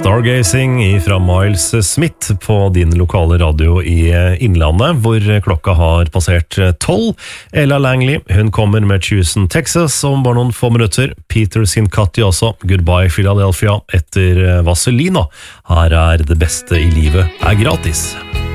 Stargazing fra Miles Smith på din lokale radio i Innlandet, hvor klokka har passert 12. Ella Langley, hun kommer med Chosen Texas om bare noen få minutter. Peter Sincati også, Goodbye Philadelphia etter Vaselina. Her er det beste i livet er gratis.